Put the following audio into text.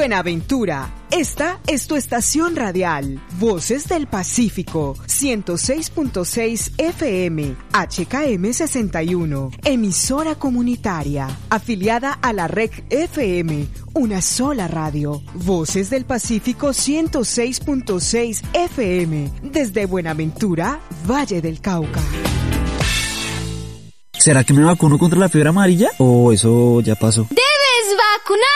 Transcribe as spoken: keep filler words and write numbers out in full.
Buenaventura. Esta es tu estación radial. Voces del Pacífico. ciento seis punto seis F M. H K M sesenta y uno. Emisora comunitaria. Afiliada a la R E C F M. Una sola radio. Voces del Pacífico ciento seis punto seis F M. Desde Buenaventura, Valle del Cauca. ¿Será que me vacuno contra la fiebre amarilla? ¿O eso ya pasó? ¡Debes vacunar!